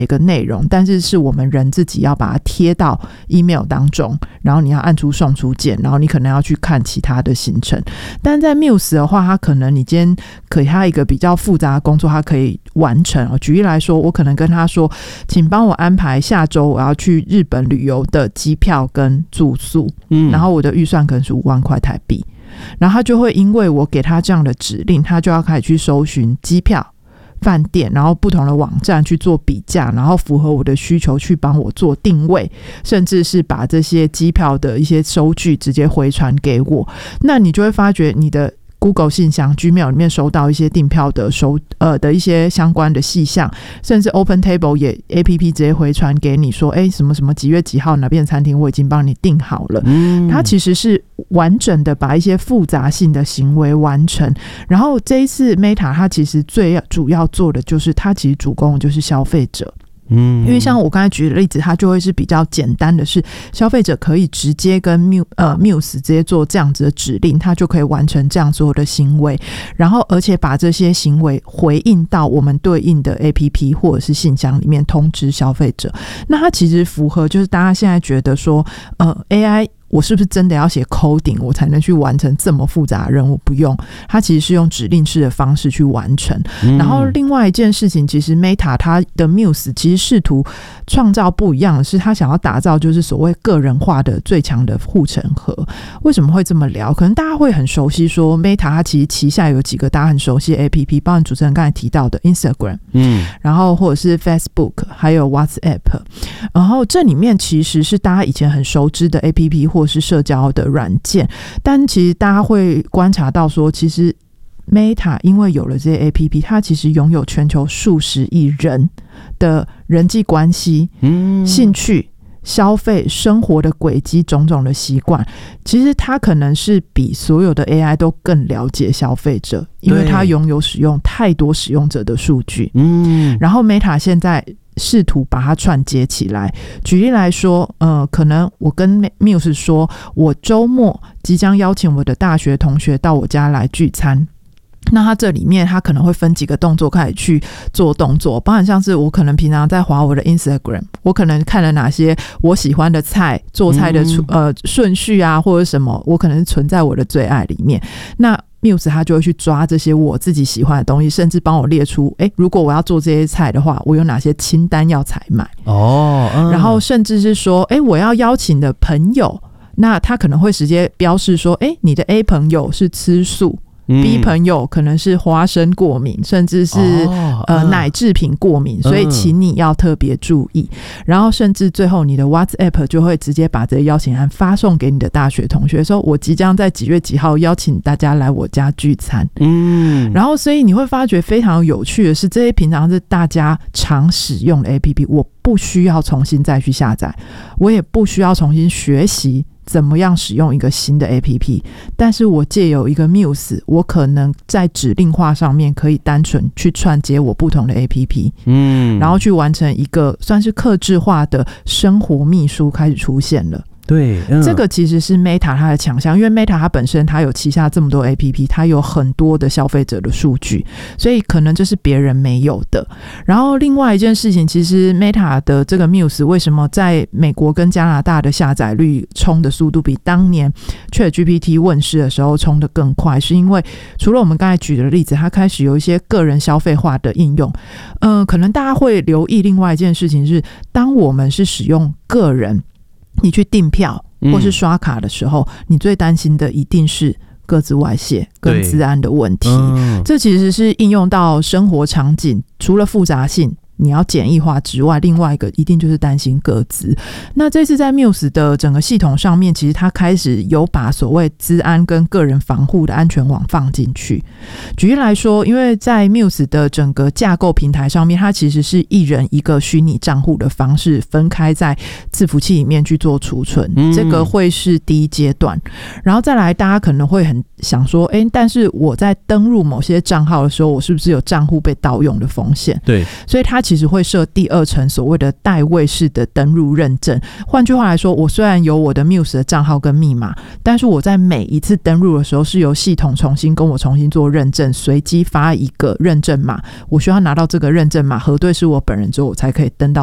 一个内容，但是是我们人自己要把它贴到 email 当中，然后你要按出送出键，然后你可能要去看其他的行程。但在 Muse 的话，它可能你今天可以它一个比较复杂的工作它可以完成。举例来说，我可能跟他说请帮我安排下周我要去日本旅游的机票跟住宿，然后我的预算可能是5万块台币，然后他就会因为我给他这样的指令，他就要开始去搜寻机票饭店，然后不同的网站去做比价，然后符合我的需求去帮我做定位，甚至是把这些机票的一些收据直接回传给我。那你就会发觉你的Google 信箱 Gmail 里面收到一些订票的的一些相关的细项，甚至 OpenTable 也 APP 直接回传给你说什么什么几月几号哪边的餐厅我已经帮你订好了。它其实是完整的把一些复杂性的行为完成。然后这一次 Meta 它其实最主要做的就是它其实主攻的就是消费者。因为像我刚才举的例子，它就会是比较简单的是消费者可以直接跟 Muse 直接做这样子的指令，它就可以完成这样所有的行为，然后而且把这些行为回应到我们对应的 APP 或者是信箱里面通知消费者。那它其实符合就是大家现在觉得说AI我是不是真的要写 coding 我才能去完成这么复杂的任务？不用，它其实是用指令式的方式去完成。然后另外一件事情，其实 Meta 它的 Muse 其实试图创造不一样的是，它想要打造就是所谓个人化的最强的护城河。为什么会这么聊？可能大家会很熟悉说 Meta 它其实旗下有几个大家很熟悉的 APP， 包含主持人刚才提到的 Instagram，然后或者是 Facebook， 还有 WhatsApp， 然后这里面其实是大家以前很熟知的 APP 或是社交的软件，但其实大家会观察到说，其实 Meta 因为有了这些 APP， 它其实拥有全球数十亿人的人际关系、兴趣、消费、生活的轨迹、种种的习惯，其实它可能是比所有的 AI 都更了解消费者，因为它拥有使用太多使用者的数据。然后 Meta 现在试图把它串接起来。举例来说，可能我跟 Muse 说，我周末即将邀请我的大学同学到我家来聚餐。那它这里面它可能会分几个动作开始去做动作，包含像是我可能平常在滑我的 Instagram， 我可能看了哪些我喜欢的菜，做菜的顺序啊，或者什么我可能存在我的最爱里面。那Muse 他就会去抓这些我自己喜欢的东西，甚至帮我列出如果我要做这些菜的话，我有哪些清单要采买然后甚至是说我要邀请的朋友，那他可能会直接标示说你的 A 朋友是吃素，B 朋友可能是花生过敏，甚至是奶制品过敏，所以请你要特别注意。然后甚至最后你的 WhatsApp 就会直接把这个邀请函发送给你的大学同学，说我即将在几月几号邀请大家来我家聚餐。然后所以你会发觉非常有趣的是，这些平常是大家常使用的 APP， 我不需要重新再去下载，我也不需要重新学习怎么样使用一个新的 APP， 但是我借由一个 Muse， 我可能在指令化上面可以单纯去串接我不同的 APP， 然后去完成一个算是客制化的生活秘书开始出现了。 对， 这个其实是 Meta 它的强项，因为 Meta 它本身它有旗下这么多 APP， 它有很多的消费者的数据，所以可能这是别人没有的。然后另外一件事情，其实 Meta 的这个 Muse 为什么在美国跟加拿大的下载率冲的速度比当年 ChatGPT 问世的时候冲的更快，是因为除了我们刚才举的例子，它开始有一些个人消费化的应用。可能大家会留意另外一件事情是，当我们是使用个人你去订票或是刷卡的时候，你最担心的一定是个资外泄跟资安的问题。这其实是应用到生活场景，除了复杂性你要简易化之外，另外一个一定就是担心个资。那这次在 Muse 的整个系统上面，其实它开始有把所谓资安跟个人防护的安全网放进去。举例来说，因为在 Muse 的整个架构平台上面，它其实是一人一个虚拟账户的方式分开在伺服器里面去做储存，这个会是第一阶段。然后再来，大家可能会很想说但是我在登入某些账号的时候，我是不是有账户被盗用的风险？ 对， 所以它其其实会设第二层所谓的代位式的登入认证。换句话来说，我虽然有我的 Muse 的账号跟密码，但是我在每一次登入的时候是由系统重新做认证，随机发一个认证码，我需要拿到这个认证码核对是我本人之后，我才可以登到